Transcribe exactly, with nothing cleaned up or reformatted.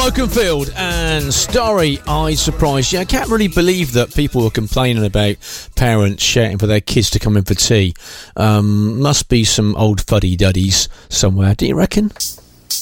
Oakenfield and Starry Eyed Surprise. Yeah, I can't really believe that people were complaining about parents shouting for their kids to come in for tea. Um, must be some old fuddy-duddies somewhere, do you reckon?